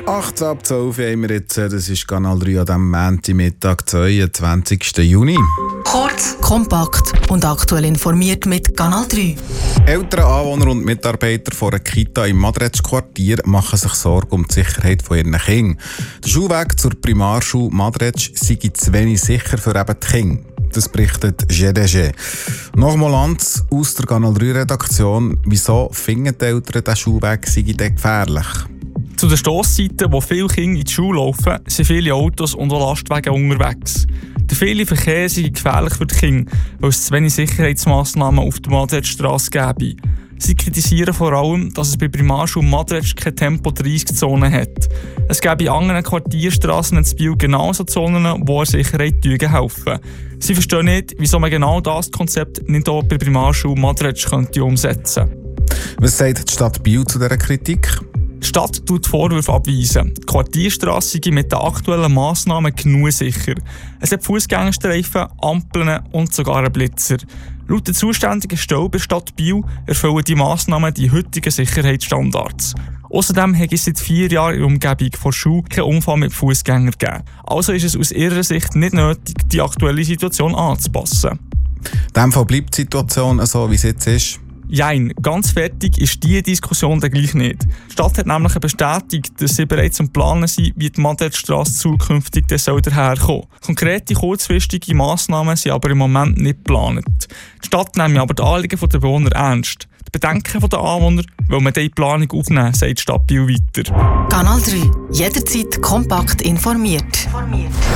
8 ab 12 haben wir jetzt, das ist Kanal 3 an diesem Montagmittag, 22. Juni. Kurz, kompakt und aktuell informiert mit Kanal 3. Eltern, Anwohner und Mitarbeiter von einer Kita im Madretsch-Quartier machen sich Sorgen um die Sicherheit von ihren Kindern. Der Schulweg zur Primarschule Madretsch sei zu wenig sicher für eben die Kinder. Das berichtet GDG. Nochmal Lanz aus der Kanal 3-Redaktion. Wieso finden die Eltern, der Schulweg sei denn gefährlich? Zu den Stosszeiten, wo viele Kinder in die Schule laufen, sind viele Autos und auch Lastwagen unterwegs. Der viele Verkehr sei gefährlich für die Kinder, weil es zu wenig Sicherheitsmassnahmen auf der Madretschstrasse gäbe. Sie kritisieren vor allem, dass es bei Primarschule Madretsch keine Tempo-30-Zone hat. Es gäbe in anderen Quartierstrassen in Biel genauso Zonen, die der Sicherheit helfen. Sie verstehen nicht, wieso man genau das Konzept nicht auch bei Primarschule Madretsch umsetzen könnte. Was sagt die Stadt Biel zu dieser Kritik? Die Stadt tut Vorwürfe abweisen. Die Quartierstrasse sei mit den aktuellen Massnahmen genug sicher. Es hat Fußgängerstreifen, Ampeln und sogar einen Blitzer. Laut der zuständigen Stelle bei der Stadt Biel erfüllen die Massnahmen die heutigen Sicherheitsstandards. Außerdem hat es seit 4 Jahren in der Umgebung der Schule keinen Unfall mit Fußgängern gegeben. Also ist es aus ihrer Sicht nicht nötig, die aktuelle Situation anzupassen. In diesem Fall bleibt die Situation so, wie sie jetzt ist. Jein, ganz fertig ist diese Diskussion dann gleich nicht. Die Stadt hat nämlich bestätigt, dass sie bereits am Planen sind, wie die Madretschstrasse zukünftig daherkommen soll. Konkrete kurzfristige Massnahmen sind aber im Moment nicht geplant. Die Stadt nimmt aber die Anliegen der Bewohner ernst. Die Bedenken der Anwohner will man diese Planung aufnehmen, sagt die Stadt Biel weiter. Kanal 3. Jederzeit kompakt informiert.